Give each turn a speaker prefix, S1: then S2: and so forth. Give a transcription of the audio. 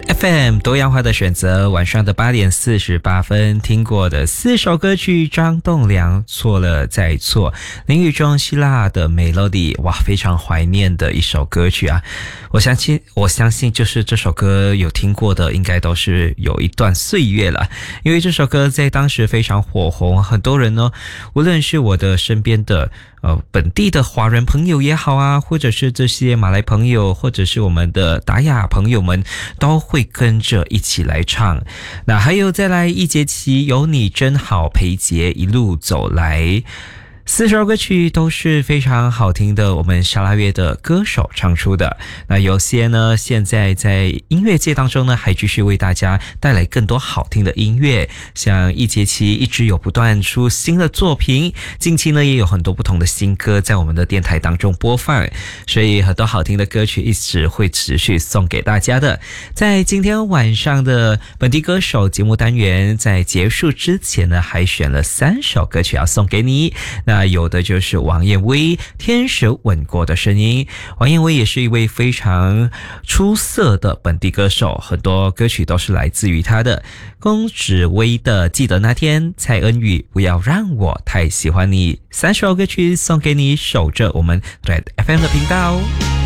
S1: FM 多样化的选择，晚上的8点48分听过的4首歌曲，张栋梁错了再错，林宇中希腊的 Melody， 哇，非常怀念的一首歌曲啊！我相信就是这首歌有听过的，应该都是有一段岁月了，因为这首歌在当时非常火红，很多人呢，无论是我的身边的本地的华人朋友也好啊，或者是这些马来朋友，或者是我们的达雅朋友们，都会跟着一起来唱。那还有再来一节期，有你真好，裴杰一路走来。4首歌曲都是非常好听的，我们沙拉乐的歌手唱出的。那有些呢，现在在音乐界当中呢，还继续为大家带来更多好听的音乐，像一节期一直有不断出新的作品，近期呢也有很多不同的新歌在我们的电台当中播放，所以很多好听的歌曲一直会持续送给大家的。在今天晚上的本地歌手节目单元在结束之前呢，还选了3首歌曲要送给你。那有的就是王燕威《天使吻过的声音》，王燕威也是一位非常出色的本地歌手，很多歌曲都是来自于他的。龚芷薇的《记得那天》，蔡恩宇《不要让我太喜欢你》，3首歌曲送给你，守着我们 Red FM 的频道。